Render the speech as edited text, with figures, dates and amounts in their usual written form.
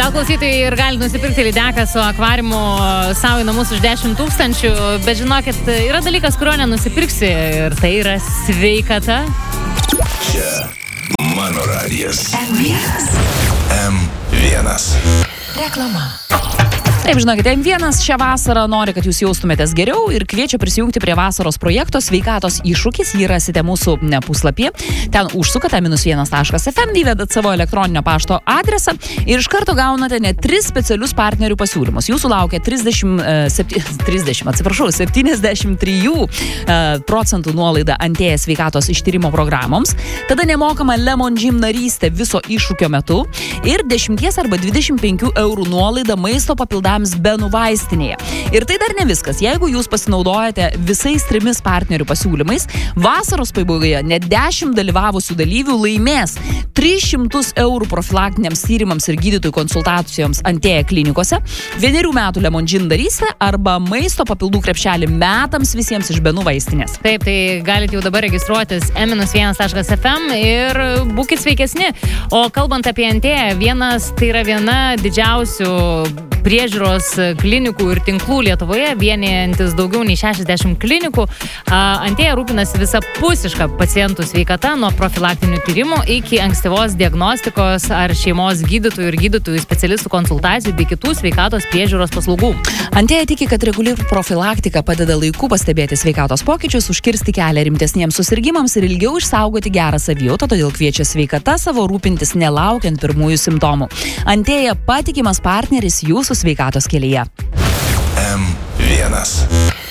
Gal klausytojai ir gali nusipirkti lydeką su akvariumu savo į namus už 10 000, bet žinokit, yra dalykas, kurio nenusipirksi ir tai yra sveikata. Čia mano radijas. M1. Reklama. Taip, žinokite, M1 šią vasarą nori, kad jūs jaustumėtės geriau ir kviečia prisijungti prie vasaros projekto Sveikatos iššūkis. Jį rasite mūsų puslapyje. Ten užsukate -1.fm, įvedat savo elektroninio pašto adresą ir iš karto gaunate net 3 specialius partnerių pasiūlymus. Jūsų laukia 73% nuolaida Antėja sveikatos ištyrimo programoms, tada nemokama Lemon Gym narystė viso iššūkio metu ir 10 arba 25 eurų nuolaida maisto papildams Benų vaistinėje. Ir tai dar ne viskas. Jeigu jūs pasinaudojate visais 3 partnerių pasiūlymais, vasaros pabaigoje net 10 dalyvavusių dalyvių laimės 300 eurų profilaktiniams tyrimams ir gydytojų konsultacijoms Antėja klinikose, 1 metų Lemon Gym narystė arba maisto papildų krepšelį metams visiems iš Benų vaistinės. Taip, tai galite jau dabar registruotis m-1.fm ir būkit sveikesni. O kalbant apie Antėją, tai yra viena didžiausių priežiūros klinikų ir tinklų Lietuvoje, vienijantis daugiau nei 60 klinikų. Antėja rūpinasi visapusišką pacientų sveikata nuo profilaktinių tyrimų iki ankstyvos diagnostikos ar šeimos gydytojų ir gydytojų specialistų konsultacijų bei kitų sveikatos priežiūros paslaugų. Antėja tiki, kad reguliari profilaktika padeda laiku pastebėti sveikatos pokyčius, užkirsti kelią rimtesniems susirgimams ir ilgiau išsaugoti gerą savijautą, todėl kviečia sveikata savo rūpintis nelaukiant pirmųjų simptomų. Antėja patikimas partneris jūsų sveikatos kelyje. M1.